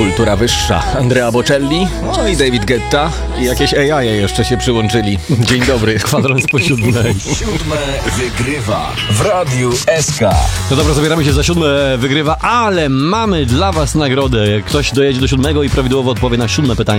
Kultura wyższa. Andrea Bocelli, no i David Guetta i jakieś AI jeszcze się przyłączyli. Dzień dobry. Kwadrans po 7. Siódme wygrywa w Radiu SK. No dobra, zabieramy się za 7, wygrywa, ale mamy dla was nagrodę. Jak ktoś dojedzie do 7 i prawidłowo odpowie na 7 pytanie,